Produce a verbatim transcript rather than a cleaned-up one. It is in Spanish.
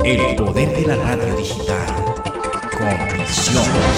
El poder de la radio digital con visión.